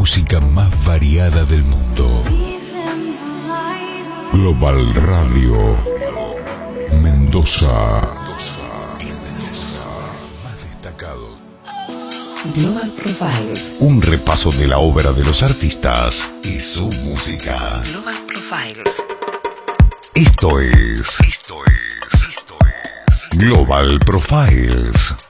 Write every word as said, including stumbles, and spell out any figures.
música más variada del mundo. Global Radio Mendoza. Más destacado. Global Profiles. Un repaso de la obra de los artistas y su música. Global Profiles. Esto es, esto es, esto es Global Profiles.